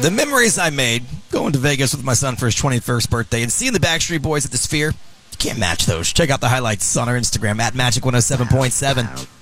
The memories I made going to Vegas with my son for his 21st birthday and seeing the Backstreet Boys at the Sphere, you can't match those. Check out the highlights on our Instagram at Magic 107.7.